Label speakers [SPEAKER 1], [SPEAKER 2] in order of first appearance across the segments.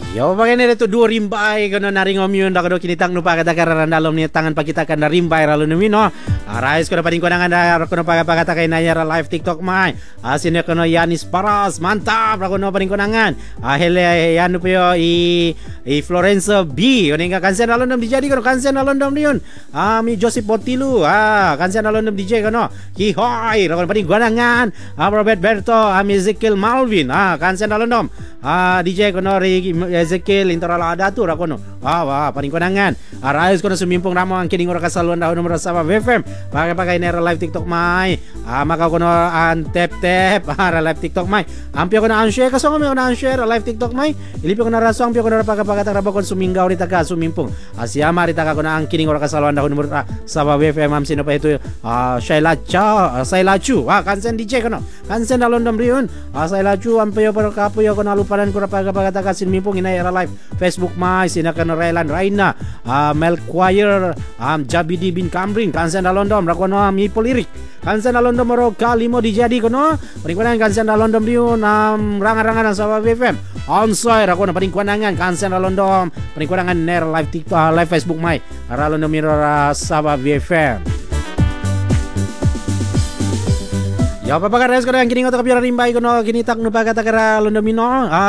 [SPEAKER 1] Yo bagay na ito dua rimbay kono naring omyun da kono kinitang no pagkatakaran dalom ni tangan pakitakan na rimbay ralo numi no. Arais kono pading konangan da kono pagkatakay na yara live TikTok mai. Asine kono Yanis Paras mantap ra kono pading konangan. Hele yanu pyo i Florence B oninga kansen alon dom dijadi kono kansen alon dom niun. Mi Joseph Botilu kansen alon dom DJ kono. Ki hoy ra kono pading konangan. Robert Berto mi Ezekiel Malvin kansen alon dom. DJ kono Ezekiel intorala ada tu ra kono. Wah paling konangan. Arais kono sumimpong ramo ang kining ora kasaluan daw nomor sa BFM. Pakai nera live TikTok mai. Maka kono an tap ra live TikTok mai. Ampio kono an share kasong kono an share live TikTok mai. Ilipio kono rasong pio kono pagkapagata ra kon suminggaw ri taga sumimpong. Asiama ri taga kono ang kining ora kasaluan daw nomor sa BFM am sino pa ito Shaila Chu. Kansen DJ kono. Kansen alondom riun. Shaila Chu ampio pero kapuyo kono alupanan ko ra pagkapagata kasin mimpong inay era live Facebook mai sinakan Raylan Raina Mel Choir Jabidi bin Kamrin kansen alondom ra kono mi polirik kansen alondom ro kalimo dijadi kono paringkuanangan kansen alondom riun rangan-rangan sa BFM onsoi ra kono paringkuanangan kansen alondom paringkuanangan ner live TikTok live Facebook mai ra alondom miro sa BFM. Ya apa guys ko yang kini ngoto kapira rimbay kono kinitak no pagkatakara londomino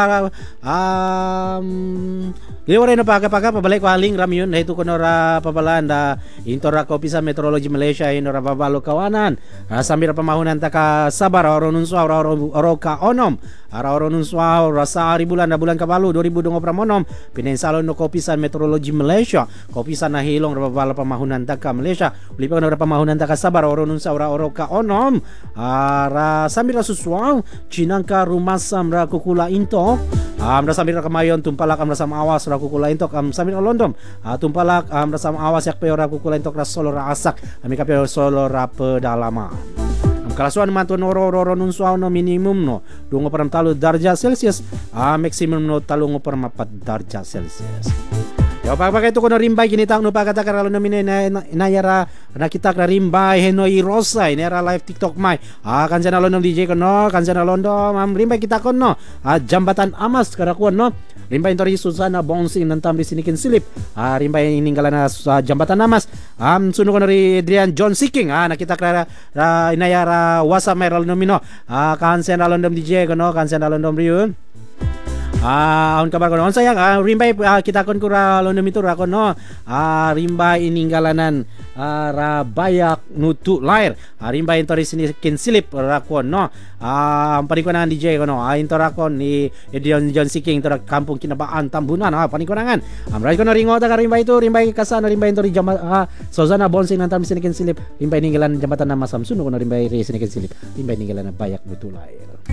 [SPEAKER 1] liware no pagkapaka pabalik waling ramyun na ito kono ra pabalaan da intora ko pisa Meteorology Malaysia inora babalo kawanan sambil pamahunan ta ka sabar oronun suaw oro ka onom ara oronun suaw rasa ari bulan kabalo 2020 pinensalon no kopisan Meteorology Malaysia kopisan na hilong ra babalo pamahunan ta ka Malaysia uli pa kono ra pamahunan ta ka sabar oronun suaw oro ka onom ra sambil susuaw chinangka rumasam ra kukula into ra sambil kamayon tumpalak am rasam awas ra kukula intok sambil londom tumpalak rasam awas yak peyo ra kukula intok ra solo ra asak ami kapyo solo ra pedalaman kalasuan mantun oro nun suaw no minimum no 2.3 darjah Celsius maksimum no 3.4 darjah Celsius. Ya pagpakai itu kono rimbay kinitang no pagkatakar alo namin inayara nakita na rimbay Henoy Rosa inera live TikTok mai kansen alon ng DJ kono kansen alon do rimbay kita kono jambatan amas karakuan no rimbay intori Susana Bonsing nantam di sinikin silip rimbay ininggalan na sa jambatan amas suno kono ri Adrian John Seeking nakita kara inayara wasa meral nomino kansen alon ng DJ kono kansen alon ng riun on kabar kono sayang rimbay kita kon kura lono mitur ra kono rimbay ininggalanan ra bayak nutu lair rimbay intori sini kin silip ra kono panikunan DJ kono intora kon ni Edion John Seeking intora kampung Kinabaan Tambunan panikunan amray kono ringo ta rimbay itu rimbay kasana rimbay intori Sozana Bonsing nantam sini kin silip rimbay ininggalan jambatan nama Samsun kono rimbay sini kin silip rimbay ininggalan bayak nutu lair.